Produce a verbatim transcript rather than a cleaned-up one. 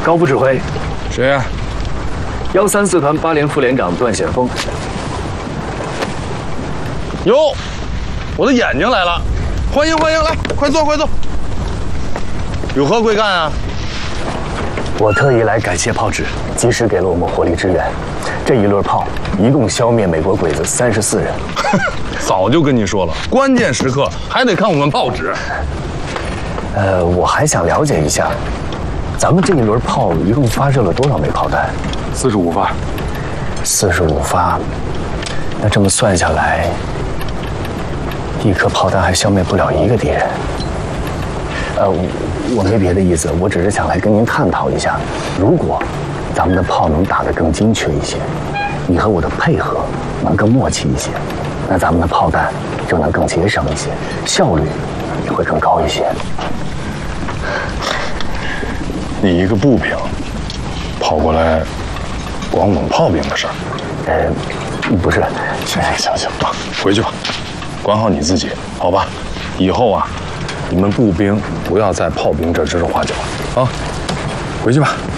高副指挥， 谁呀？ 幺三四团八连副连长段显峰。 哟，我的眼睛来了！欢迎欢迎，来，快坐快坐。有何贵干啊？ 我特意来感谢炮指，及时给了我们火力支援。这一轮炮一共消灭美国鬼子三十四人。 早就跟你说了，关键时刻还得看我们炮指。 呃，我还想了解一下，咱们这一轮炮一共发射了多少枚炮弹？ 四十五发。 四十五发，那这么算下来，一颗炮弹还消灭不了一个敌人。呃，我我没别的意思，我只是想来跟您探讨一下，如果咱们的炮能打得更精确一些，你和我的配合能更默契一些，那咱们的炮弹就能更节省一些，效率也会更高一些。 你一个步兵，跑过来管我们炮兵的事儿？ 呃，不是， 行行行行啊，回去吧，管好你自己，好吧？以后啊，你们步兵不要在炮兵这指手画脚啊，回去吧。